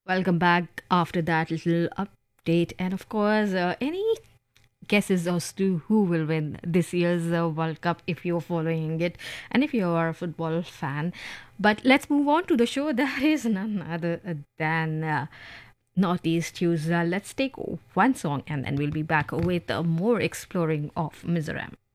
Welcome back after that little update. And of course, any guesses as to who will win this year's World Cup if you're following it and if you are a football fan. But let's move on to the show that is none other than Northeast Tuesday. Let's take one song and then we'll be back with more exploring of Mizoram.